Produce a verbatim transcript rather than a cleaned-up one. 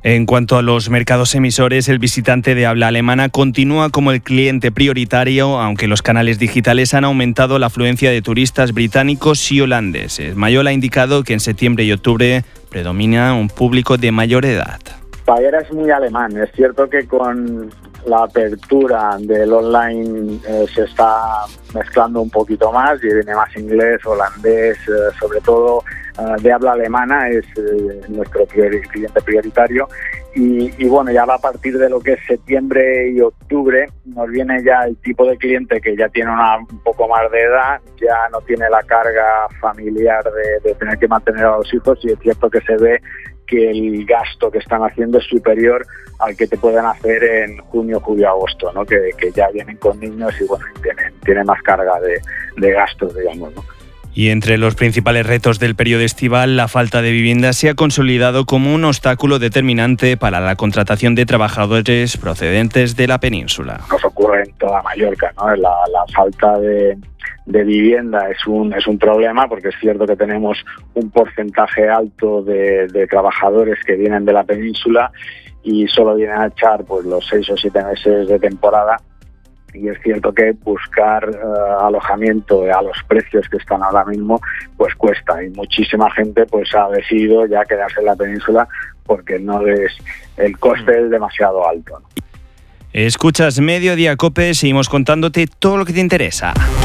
En cuanto a los mercados emisores, el visitante de habla alemana continúa como el cliente prioritario, aunque los canales digitales han aumentado la afluencia de turistas británicos y holandeses. Mayol ha indicado que en septiembre y octubre predomina un público de mayor edad. Baviera es muy alemán. Es cierto que con la apertura del online eh, se está mezclando un poquito más y viene más inglés, holandés, eh, sobre todo eh, de habla alemana, es eh, nuestro priori- cliente prioritario. Y, y bueno, ya a partir de lo que es septiembre y octubre nos viene ya el tipo de cliente que ya tiene una, un poco más de edad, ya no tiene la carga familiar de, de tener que mantener a los hijos, y es cierto que se ve que el gasto que están haciendo es superior al que te pueden hacer en junio, julio, agosto, ¿no? Que, que ya vienen con niños y bueno, tienen, tienen más carga de, de gastos, digamos, ¿no? Y entre los principales retos del periodo estival, la falta de vivienda se ha consolidado como un obstáculo determinante para la contratación de trabajadores procedentes de la península. Nos ocurre en toda Mallorca, ¿no? La, la falta de, de vivienda es un es un problema, porque es cierto que tenemos un porcentaje alto de, de trabajadores que vienen de la península y solo vienen a echar pues los seis o siete meses de temporada. Y es cierto que buscar uh, alojamiento a los precios que están ahora mismo pues cuesta, y muchísima gente pues ha decidido ya quedarse en la península porque no es el coste es demasiado alto, ¿no? Escuchas Mediodía Cope, seguimos contándote todo lo que te interesa.